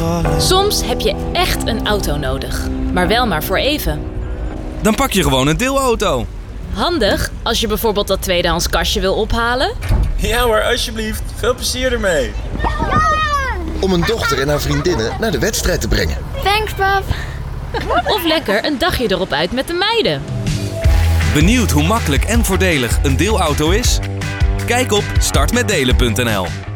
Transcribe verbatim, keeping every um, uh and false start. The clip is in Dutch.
Soms heb je echt een auto nodig, maar wel maar voor even. Dan pak je gewoon een deelauto. Handig als je bijvoorbeeld dat tweedehands kastje wil ophalen. Ja hoor, alsjeblieft. Veel plezier ermee. Om een dochter en haar vriendinnen naar de wedstrijd te brengen. Thanks, pap. Of lekker een dagje erop uit met de meiden. Benieuwd hoe makkelijk en voordelig een deelauto is? Kijk op start met delen punt n l.